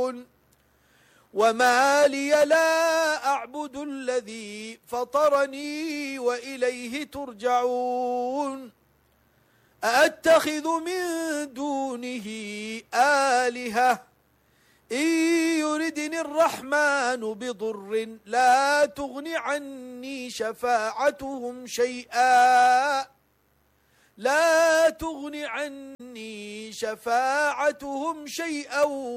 يعبدون وما لي لا أعبد الذي فطرني وإليه ترجعون أأتخذ من دونه آلهة إن يردني الرحمن بضر لا تغن عني شفاعتهم شيئا